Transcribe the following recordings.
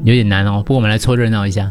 有点难哦。不过我们来凑热闹一下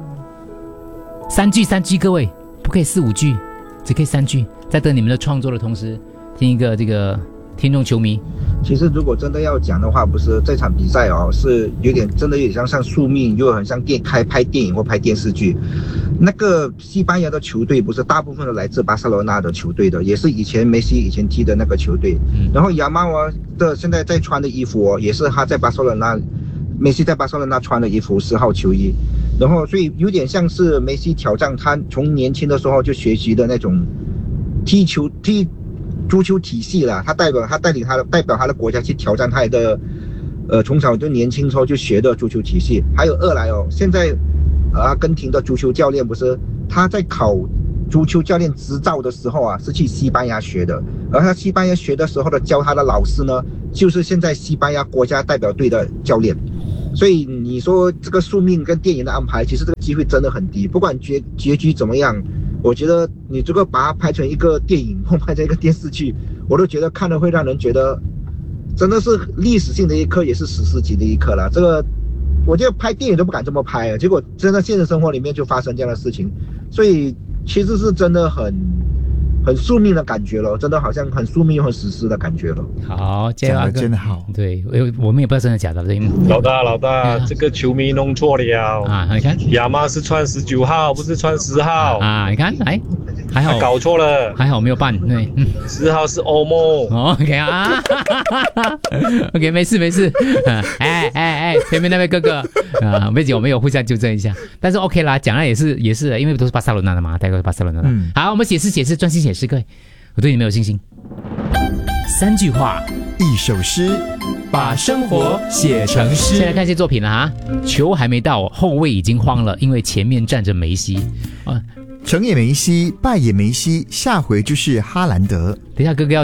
，3句，各位不可以4、5句，只可以3句。在等你们的创作的同时，听一个这个听众球迷。 其实如果真的要讲的话，不是这场比赛哦，是真的有点像宿命，又很像拍电影或拍电视剧。那个西班牙的球队不是大部分都来自巴塞罗那的球队的，也是梅西以前踢的那个球队。然后亚马尔的现在在穿的衣服哦，也是他在巴塞罗那，梅西在巴塞罗那穿的衣服10号球衣。然后所以有点像是梅西挑战他从年轻的时候就学习的那种踢足球体系了，他代表他的国家去挑战他的，从小就年轻时候就学的足球体系。还有二来哦，现在，阿根廷的足球教练不是他在考足球教练执照的时候啊，是去西班牙学的，而他西班牙学的时候的教他的老师呢，就是现在西班牙国家代表队的教练。所以你说这个宿命跟电影的安排，其实这个机会真的很低。不管结局怎么样，我觉得你这个把它拍成一个电影或拍成一个电视剧，我都觉得看了会让人觉得真的是历史性的一刻，也是史诗级的一刻了。这个我觉得拍电影都不敢这么拍啊，结果真的现实生活里面就发生这样的事情，所以其实是真的很宿命的感觉了，真的好像很宿命又很史诗的感觉了。 好，加油阿哥， 真的好。 对，我们也不知道真的假的。对， 老大，这个球迷弄错了啊！你看， 亚马是穿19号，不是穿10号啊！你看，哎，还好搞错了， 还好没有办。对 ，10号是欧梦。 OK 啊，OK， 没事。哎，偏偏那位哥哥啊，没有，我们有互相纠正一下。但是 OK 啦，讲了也是，因为都是巴塞罗那的嘛，带过巴塞罗那的。好，我们解释，专心解释，各位，我对你们有信心。3句话 ，1首诗， 把生活写成诗。现在看一些作品了哈，球还没到，后卫已经慌了，因为前面站着梅西。 成也梅西，败也梅西，下回就是哈兰德。 等一下，哥哥要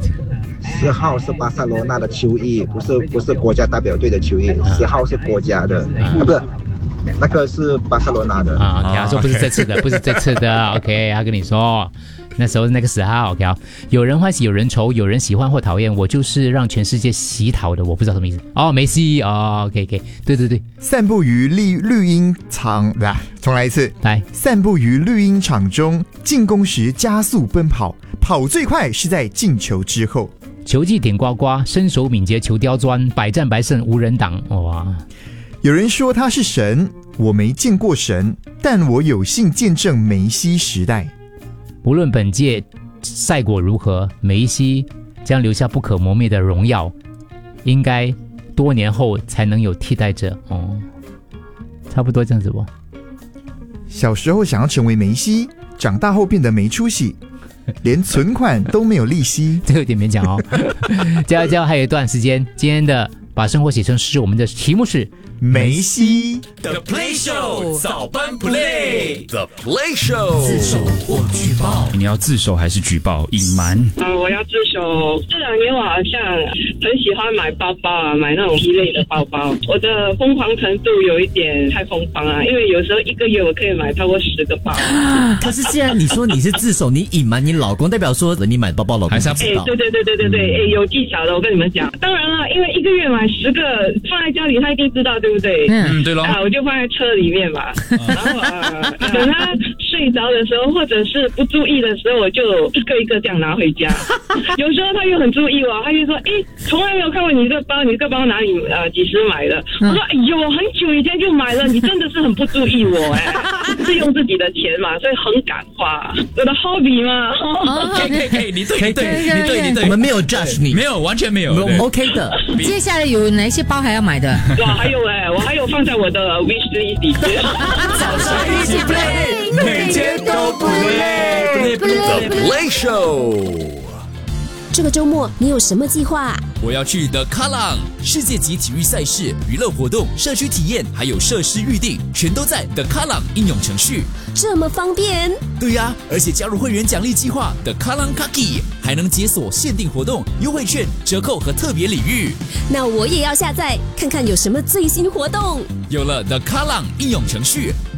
10号是巴塞罗那的球衣，不是国家代表队的球衣，10号是国家的，不是。那个是巴塞罗那的啊，他说不是这次的，不是这次的。OK， 他跟你说，那时候是那个10号。OK， 有人欢喜，有人愁，有人喜欢或讨厌，我就是让全世界洗讨的，我不知道什么意思。哦，梅西哦 ，OK， 对。 散步于绿茵场，重来一次， 来， 散步于绿茵场中，进攻时加速奔跑，跑最快是在进球之后。 球技点呱呱，身手敏捷求刁钻，百战百胜无人挡。哇！ 有人说他是神，我没见过神，但我有幸见证梅西时代。 无论本届赛果如何，梅西将留下不可磨灭的荣耀，应该多年后才能有替代者。哦，差不多这样子不？ 小时候想要成为梅西，长大后变得没出息，连存款都没有利息。 这有点勉强哦。加油，还有一段时间。今天的把生活写成诗，我们的题目是梅西 The Play Show 早班 Play The Play Show 自首或举报， 你要自首还是举报？隐瞒？ 我要自首。这2年我好像很喜欢买包包啊，买那种一类的包包。我的疯狂程度有一点太疯狂啊，因为有时候1个月我可以买超过10个包。 可是既然你说你是自首，你隐瞒你老公，代表说你买包包老公还是要知道。 对，有技巧的，我跟你们讲。当然了，因为1个月买10个放在家里，他一定知道，对不对？ 对咯。 我就放在车里面嘛，然后等他睡着的时候，或者是不注意的时候，我就一个一个这样拿回家。有时候他又很注意我，他就说：“从来没有看过你这个包哪里几时买的？”我说：“哎呦，很久以前就买了，你真的是很不注意我是用自己的钱嘛，所以很敢花，我的 hobby 嘛。” 可以，你对，我们没有 judge 你， 没有，完全没有 ，OK 的。 接下来有哪些包还要买的？ 哇，还有我还有放在我的 wish list 里面。 早上一起 play， 每天都不累。The Play Show。 这个周末你有什么计划？ 我要去的卡朗世界级体育赛事、娱乐活动、社区体验，还有设施预定，全都在的卡朗应用程序。 这么方便？ 对呀，而且加入会员奖励计划的卡朗 Kaki， 还能解锁限定活动、优惠券、折扣和特别礼遇。 那我也要下载看看有什么最新活动。 有了的卡朗应用程序，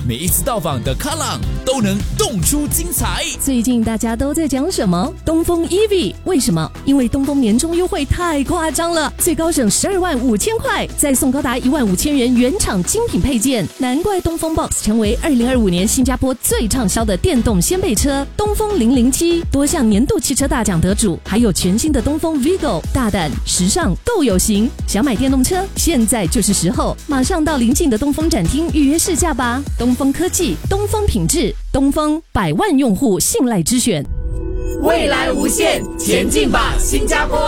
每一次到访的卡朗都能动出精彩。 最近大家都在讲什么？东风 EV 为什么？因为东风年终优惠太夸张了，最高省125000块，再送高达15000元原厂精品配件，难怪东风 Box 成为2025年新加坡最畅销的电动掀背车。东风007多项年度汽车大奖得主，还有全新的东风 Vigo， 大胆时尚够有型。想买电动车，现在就是时候，马上到邻近的东风展厅预约试驾吧。东风科技，东风品质，东风100万用户信赖之选。 未来无限，前进吧，新加坡！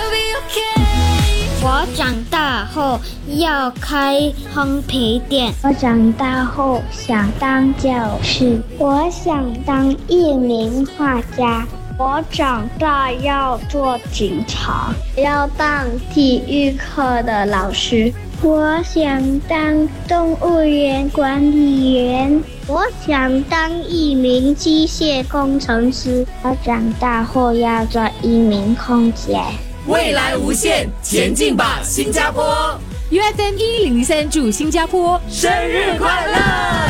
我长大后要开烘焙店。我长大后想当教师。我想当一名画家。我长大要做警察，要当体育课的老师。我想当动物园管理员。我想当一名机械工程师。我长大后要做一名空姐。 未来无限，前进吧，新加坡！ UFM 1003祝新加坡生日快乐！